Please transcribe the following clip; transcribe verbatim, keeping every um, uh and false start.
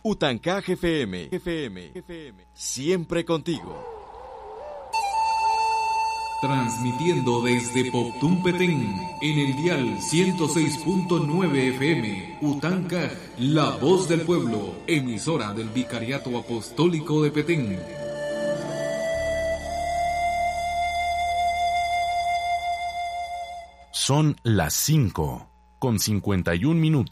Utancaj F M, F M, F M, siempre contigo. Transmitiendo desde Poptún Petén, en el dial ciento seis punto nueve F M, Utancaj, la voz del pueblo, emisora del Vicariato Apostólico de Petén. Son las cinco, con cincuenta y un minutos.